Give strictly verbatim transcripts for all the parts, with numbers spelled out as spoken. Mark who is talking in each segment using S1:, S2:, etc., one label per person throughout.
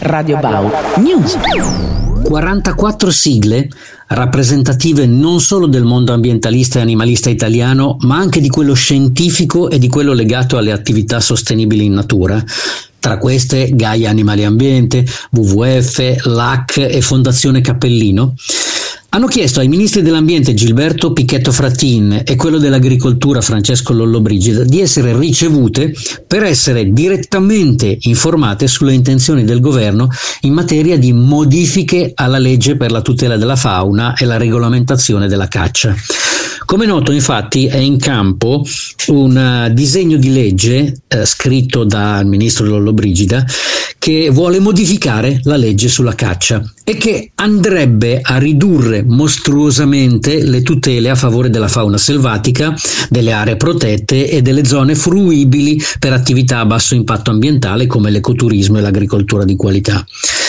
S1: Radio Bau News.
S2: quarantaquattro sigle rappresentative non solo del mondo ambientalista e animalista italiano, ma anche di quello scientifico e di quello legato alle attività sostenibili in natura. Tra queste Gaia Animali e Ambiente, W W F, L A C e Fondazione Cappellino hanno chiesto ai ministri dell'ambiente Gilberto Pichetto Fratin e quello dell'agricoltura Francesco Lollobrigida di essere ricevute per essere direttamente informate sulle intenzioni del governo in materia di modifiche alla legge per la tutela della fauna e la regolamentazione della caccia. Come noto, infatti, è in campo un uh, disegno di legge uh, scritto dal ministro Lollobrigida che vuole modificare la legge sulla caccia e che andrebbe a ridurre mostruosamente le tutele a favore della fauna selvatica, delle aree protette e delle zone fruibili per attività a basso impatto ambientale come l'ecoturismo e l'agricoltura di qualità.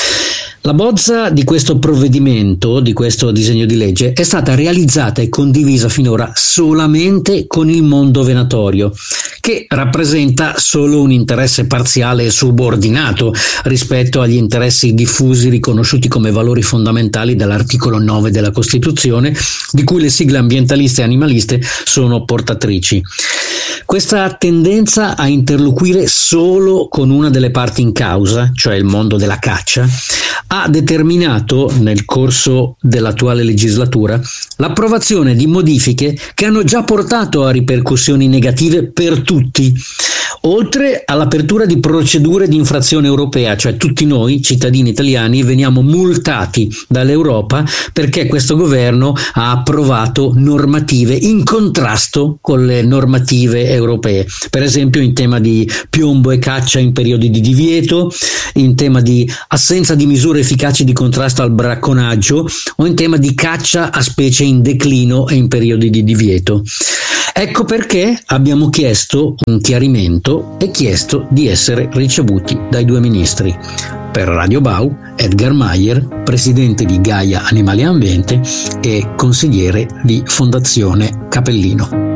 S2: La bozza di questo provvedimento, di questo disegno di legge, è stata realizzata e condivisa finora solamente con il mondo venatorio, che rappresenta solo un interesse parziale e subordinato rispetto agli interessi diffusi riconosciuti come valori fondamentali dall'articolo nove della Costituzione, di cui le sigle ambientaliste e animaliste sono portatrici. Questa tendenza a interloquire solo con una delle parti in causa, cioè il mondo della caccia, ha determinato nel corso dell'attuale legislatura l'approvazione di modifiche che hanno già portato a ripercussioni negative per tutti, oltre all'apertura di procedure di infrazione europea, cioè tutti noi cittadini italiani veniamo multati dall'Europa perché questo governo ha approvato normative in contrasto con le normative europee, per esempio in tema di piombo e caccia in periodi di divieto, in tema di assenza di misure efficaci di contrasto al bracconaggio o in tema di caccia a specie in declino e in periodi di divieto. Ecco perché abbiamo chiesto un chiarimento e chiesto di essere ricevuti dai due ministri. Per Radio Bau, Edgar Maier, presidente di Gaia Animali e Ambiente e consigliere di Fondazione Cappellino.